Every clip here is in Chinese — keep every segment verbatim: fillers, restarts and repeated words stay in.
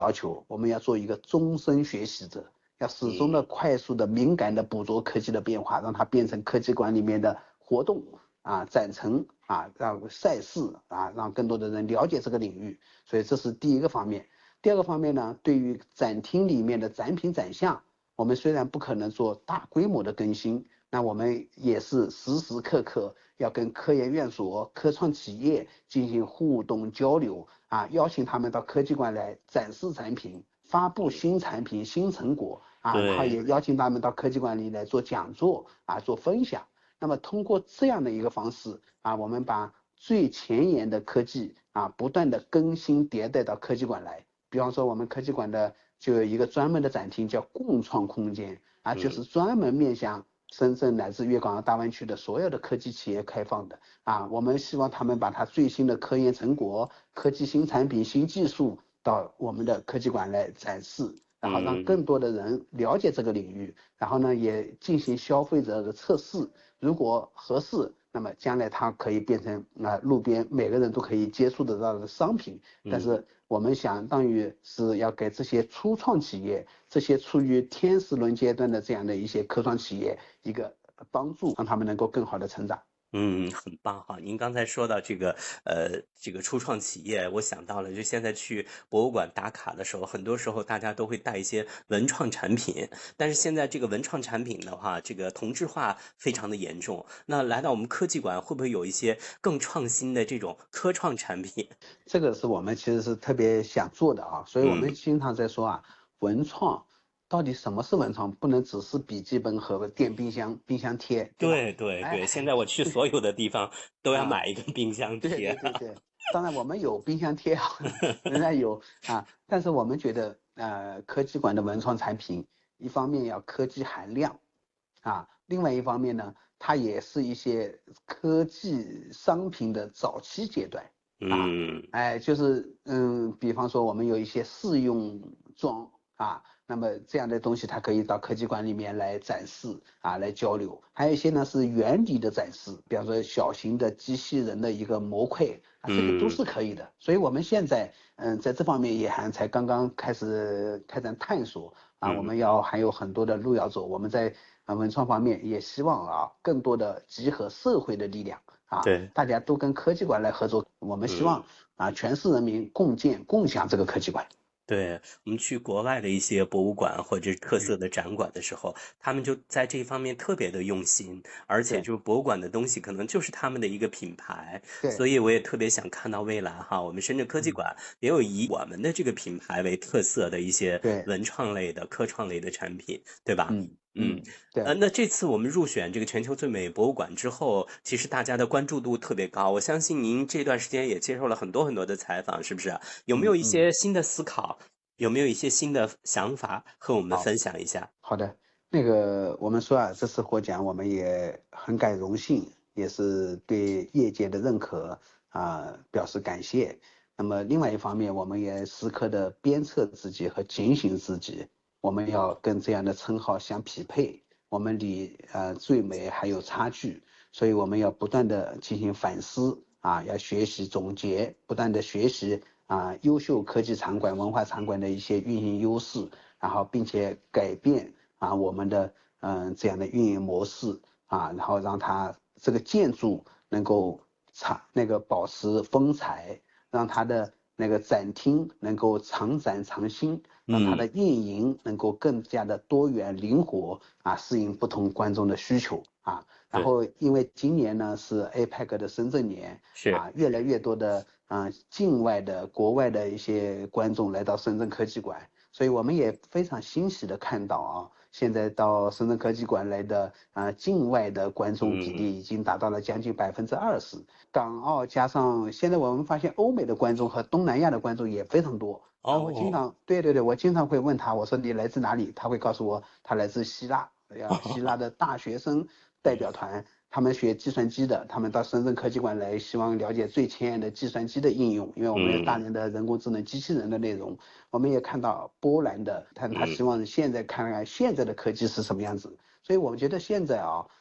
要求，我们要做一个终身学习者，要始终的嗯， 快速的敏感的捕捉科技的变化，让它变成科技馆里面的活动啊、展陈啊、让赛事啊，让更多的人了解这个领域。所以这是第一个方面。第二个方面呢，对于展厅里面的展品展项，我们虽然不可能做大规模的更新，那我们也是时时刻刻要跟科研院所、科创企业进行互动交流啊，邀请他们到科技馆来展示产品、发布新产品、新成果啊，然后对， 也邀请他们到科技馆里来做讲座啊，做分享。那么通过这样的一个方式啊，我们把最前沿的科技啊，不断的更新迭代到科技馆来。比方说我们科技馆的就有一个专门的展厅叫共创空间啊，就是嗯专门面向深圳乃至粤港澳大湾区的所有的科技企业开放的啊。我们希望他们把他最新的科研成果、科技新产品、新技术到我们的科技馆来展示，然后让嗯更多的人了解这个领域，然后呢也进行消费者的测试，如果合适，那么将来它可以变成啊、呃、路边每个人都可以接触得到的商品。但嗯。 是我们相当于是要给这些初创企业，这些处于天使轮阶段的这样的一些科创企业一个帮助，让他们能够更好的成长。 嗯，很棒哈！您刚才说到这个，呃，这个初创企业，我想到了，就现在去博物馆打卡的时候，很多时候大家都会带一些文创产品，但是现在这个文创产品的话，这个同质化非常的严重。那来到我们科技馆，会不会有一些更创新的这种科创产品？ 这个是我们其实是特别想做的啊，所以我们嗯， 经常在说啊，文创到底什么是文创？不能只是笔记本和电冰箱、冰箱贴，对吧？ 对对对，现哎， 在我去所有的地方都要啊， 买一个冰箱对贴。 对对对，当然我们有冰箱贴啊，仍然有啊，但是我们觉得呃，科技馆的文创产品，一方面要科技含量啊，另外一方面呢，它也是一些科技商品的早期阶段啊， 嗯， 哎，就是嗯，比方说我们有一些试用装啊，那么这样的东西它可以到科技馆里面来展示啊，来交流。还有一些呢是原理的展示，比方说小型的机器人的一个模块啊，这个都嗯， 是可以的。所以我们现在嗯，在这方面也还才刚刚开始开展探索啊，我嗯， 们要还有很多的路要走。我们在啊文创方面也希望啊，更多的集合社会的力量啊， 对， 大家都跟科技馆来合作。我们希嗯。 望啊，全市人民共建共享这个科技馆。 对，我们去国外的一些博物馆或者特色的展馆的时候，他们就在这方面特别的用心，而且对就是博物馆的东西可能就是他们的一个品牌，所对， 以我也特别想看到未来哈，我们深圳科技嗯， 馆也有以我们的这个品牌为特色的一些对， 文创类的、科创类的产品，对吧？ 嗯嗯， 嗯， 呃， 对。 那这次我们入选这个全球最美博物馆之后，其实大家的关注度特别高。我相信您这段时间也接受了很多很多的采访，是不是？有没有一嗯嗯， 些新的思考？有没有一些新的想法和我们好分享一下？ 好的，那个我们说啊，这次获奖我们也很感荣幸，也是对业界的认可啊表示感谢。那么另外一方面，我们也时刻的鞭策自己和警醒自己，我们要跟这样的称号相匹配，我们离呃最美还有差距，所以我们要不断的进行反思啊，要学习总结，不断的学习啊优秀科技场馆、文化场馆的一些运营优势。然后并且改变啊我们的嗯这样的运营模式啊，然后让它这个建筑能够长那个保持风采，让它的那个展厅能够常展常新，让它嗯， 的运营能够更加的多元灵活啊，适应不同观众的需求啊。然对， 后因为今年呢是 A P E C 的深圳年是， 啊，越来越多的啊境外的国外的一些观众来到深圳科技馆。所以我们也非常欣喜的看到啊，现在到深圳科技馆来的啊、呃、境外的观众比嗯， 例已经达到了将近百分之二十，港澳加上现在我们发现欧美的观众和东南亚的观众也非常多啊。我经哦， 常对对对，我经常会问他，我说你来自哪里？他会告诉我他来自希腊，呀，希腊的大学生代表团。他们学计算机的，他们到深圳科技馆来，希望了解最前沿的计算机的应用，因为我们有大嗯量的人工智能机器人的内容。我们也看到波兰的，他他嗯希望现在看看现在的科技是什么样子。所以我们觉得现在啊，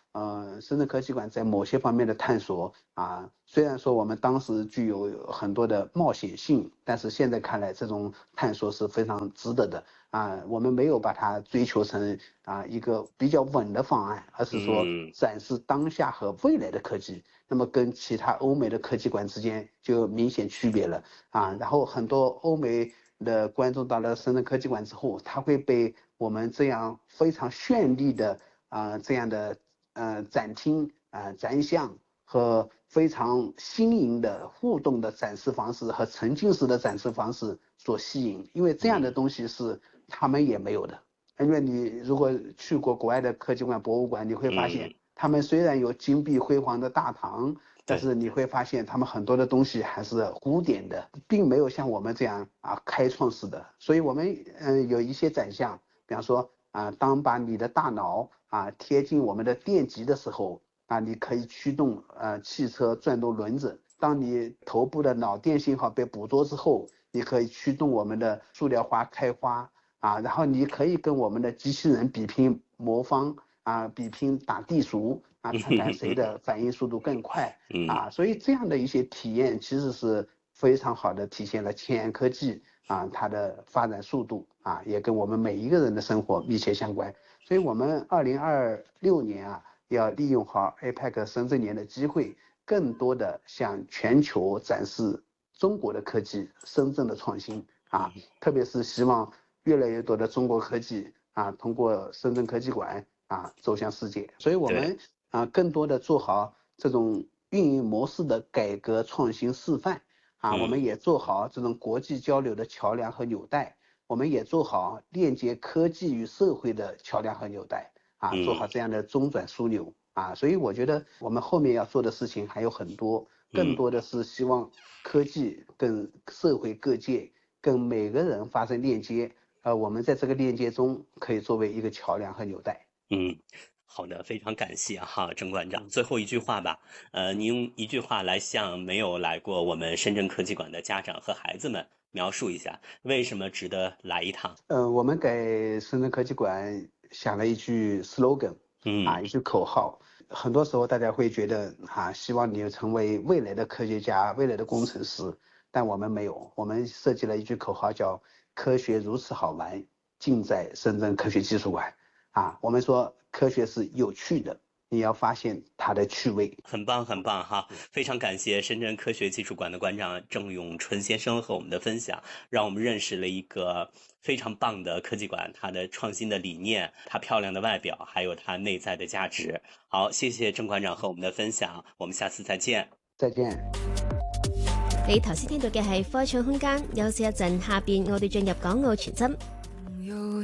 呃，深圳科技馆在某些方面的探索啊，虽然说我们当时具有很多的冒险性，但是现在看来这种探索是非常值得的啊。我们没有把它追求成啊一个比较稳的方案，而是说展示当下和未来的科技。那么跟其他欧美的科技馆之间就明显区别了啊。然后很多欧美的观众到了深圳科技馆之后，他会被我们这样非常绚丽的啊这样的。呃，展厅啊、呃，展项和非常新颖的互动的展示方式和沉浸式的展示方式所吸引，因为这样的东西是他们也没有的。因为你如果去过国外的科技馆、博物馆，你会发现，他们虽然有金碧辉煌的大堂，但是你会发现他们很多的东西还是古典的，并没有像我们这样啊开创式的。所以我们嗯、呃、有一些展项，比方说。啊，当把你的大脑啊贴近我们的电极的时候，啊，你可以驱动呃汽车转动轮子。当你头部的脑电信号被捕捉之后，你可以驱动我们的塑料花开花啊，然后你可以跟我们的机器人比拼魔方啊，比拼打地鼠啊，看看谁的反应速度更快啊。所以这样的一些体验其实是非常好的体现了前沿科技。啊，它的发展速度啊，也跟我们每一个人的生活密切相关。所以，我们二零二六年啊，要利用好 A P E C 深圳年的机会，更多的向全球展示中国的科技、深圳的创新啊，特别是希望越来越多的中国科技啊，通过深圳科技馆啊走向世界。所以我们啊，更多的做好这种运营模式的改革创新示范。啊，我们也做好这种国际交流的桥梁和纽带，我们也做好链接科技与社会的桥梁和纽带，啊，做好这样的中转枢纽啊，所以我觉得我们后面要做的事情还有很多，更多的是希望科技跟社会各界、跟每个人发生链接，呃，我们在这个链接中可以作为一个桥梁和纽带。 嗯。好的，非常感谢哈，郑馆长。最后一句话吧，呃，您用一句话来向没有来过我们深圳科技馆的家长和孩子们描述一下，为什么值得来一趟？ 呃，我们给深圳科技馆想了一句 slogan， 嗯啊，一句口号。很多时候大家会觉得啊，希望你成为未来的科学家、未来的工程师，但我们没有，我们设计了一句口号叫"科学如此好玩，尽在深圳科学技术馆"。啊，我们说科学是有趣的，你要发现它的趣味。 很棒，很棒哈！非常感谢深圳科学技术馆的馆长郑永春先生和我们的分享，让我们认识了一个非常棒的科技馆，它的创新的理念，它漂亮的外表，還有它內在的價值。好，謝謝鄭館長和我們的分享，我們下次再見。 再見。 你頭先聽到嘅係科創空間，休息一陣，下邊我哋進入港澳傳真。